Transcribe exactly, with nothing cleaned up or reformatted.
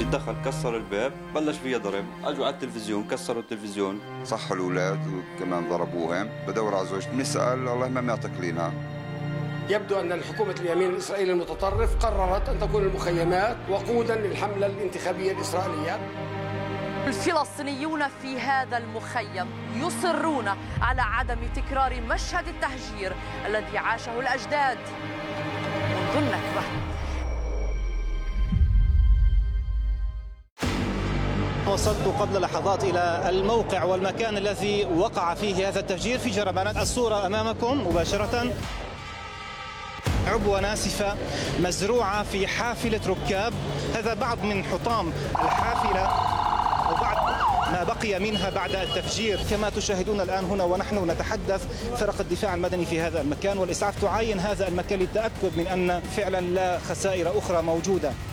دخل كسر الباب، بلش فيها ضرب، اجوا على التلفزيون كسروا التلفزيون، صحوا الاولاد وكمان ضربوهم. بدور على زوجتي بنسال والله ما معتقلينها. يبدو أن الحكومة اليمين الإسرائيلي المتطرف قررت أن تكون المخيمات وقودا للحملة الانتخابية الإسرائيلية. الفلسطينيون في هذا المخيم يصرون على عدم تكرار مشهد التهجير الذي عاشه الأجداد منذ النكبة. وصلت قبل لحظات إلى الموقع والمكان الذي وقع فيه هذا التفجير في جربانات. الصورة أمامكم مباشرة، عبوة ناسفة مزروعة في حافلة ركاب. هذا بعض من حطام الحافلة وبعض ما بقي منها بعد التفجير. كما تشاهدون الآن هنا ونحن نتحدث، فرق الدفاع المدني في هذا المكان والإسعاف تعاين هذا المكان للتأكد من أن فعلا لا خسائر أخرى موجودة.